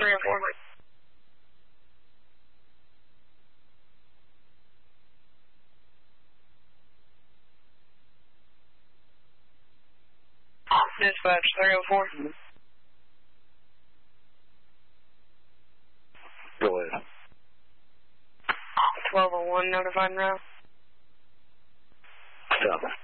304. Dispatch 304. Go ahead. 1201 notified now. Stop.